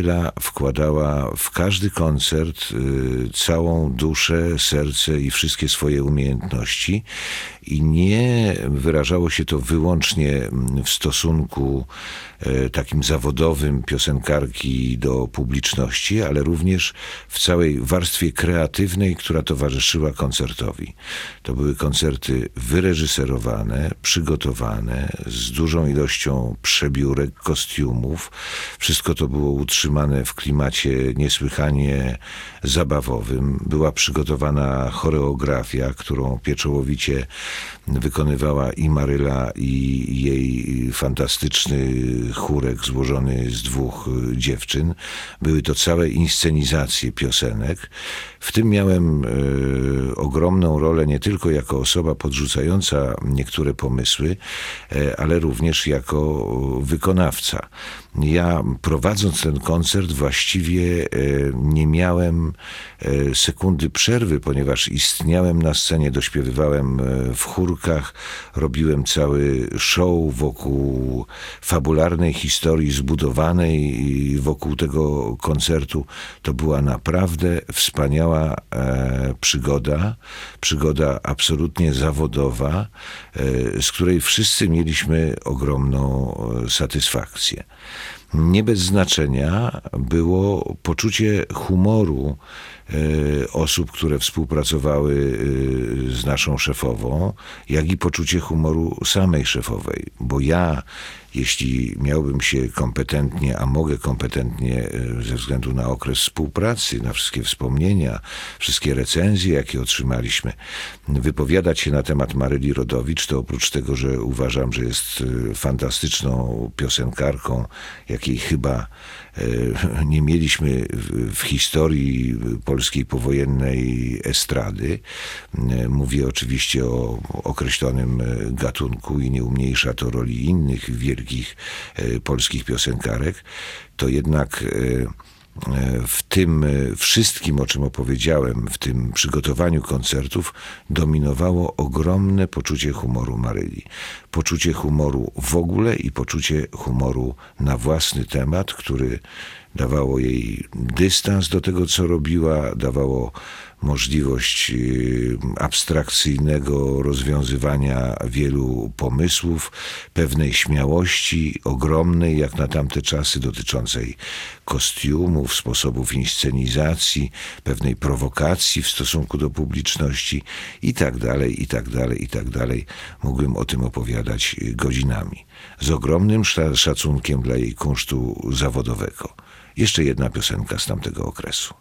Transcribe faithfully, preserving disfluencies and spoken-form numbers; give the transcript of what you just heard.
Maryla wkładała w każdy koncert y, całą duszę, serce i wszystkie swoje umiejętności i nie wyrażało się to wyłącznie w stosunku y, takim zawodowym piosenkarki do publiczności, ale również w całej warstwie kreatywnej, która towarzyszyła koncertowi. To były koncerty wyreżyserowane, przygotowane, z dużą ilością przebiórek, kostiumów. Wszystko to było utrzymane w klimacie niesłychanie zabawowym. Była przygotowana choreografia, którą pieczołowicie wykonywała i Maryla, i jej fantastyczny chórek złożony z dwóch dziewczyn. Były to całe inscenizacje piosenek. W tym miałem e, ogromną rolę nie tylko jako osoba podrzucająca niektóre pomysły, e, ale również jako wykonawca. Ja, prowadząc ten koncert, właściwie e, nie miałem e, sekundy przerwy, ponieważ istniałem na scenie, dośpiewywałem e, w chórkach, robiłem cały show wokół fabularnej historii zbudowanej wokół tego koncertu. To była naprawdę wspaniała e, przygoda, przygoda absolutnie zawodowa, e, z której wszyscy mieliśmy ogromną e, satysfakcję. Nie bez znaczenia było poczucie humoru e, osób, które współpracowały e, z naszą szefową, jak i poczucie humoru samej szefowej. Bo ja, jeśli miałbym się kompetentnie, a mogę kompetentnie e, ze względu na okres współpracy, na wszystkie wspomnienia, wszystkie recenzje, jakie otrzymaliśmy, wypowiadać się na temat Maryli Rodowicz, to oprócz tego, że uważam, że jest e, fantastyczną piosenkarką, jakiej chyba e, nie mieliśmy w, w historii polskiej powojennej estrady. E, mówię oczywiście o określonym gatunku i nie umniejsza to roli innych wielkich e, polskich piosenkarek, to jednak e, w tym wszystkim, o czym opowiedziałem, w tym przygotowaniu koncertów, dominowało ogromne poczucie humoru Maryli. Poczucie humoru w ogóle i poczucie humoru na własny temat, który dawało jej dystans do tego, co robiła, dawało możliwość abstrakcyjnego rozwiązywania wielu pomysłów, pewnej śmiałości ogromnej, jak na tamte czasy, dotyczącej kostiumów, sposobów inscenizacji, pewnej prowokacji w stosunku do publiczności i tak dalej, i tak dalej, i tak dalej. Mógłbym o tym opowiadać godzinami. Z ogromnym szacunkiem dla jej kunsztu zawodowego. Jeszcze jedna piosenka z tamtego okresu.